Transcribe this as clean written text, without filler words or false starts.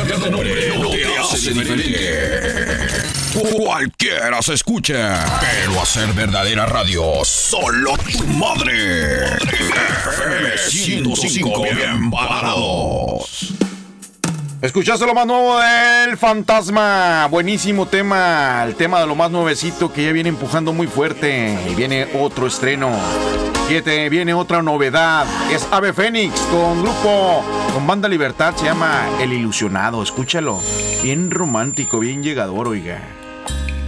cambiar de nombre no te hace diferente. Cualquiera se escucha, pero hacer verdadera radio, solo tu madre. FM 105, bien parados. Escuchaste lo más nuevo del Fantasma. Buenísimo tema. El tema de lo más nuevecito que ya viene empujando muy fuerte. Y viene otro estreno. Fíjate, viene otra novedad. Es Ave Fénix con Banda Libertad. Se llama El Ilusionado. Escúchalo. Bien romántico, bien llegador, oiga.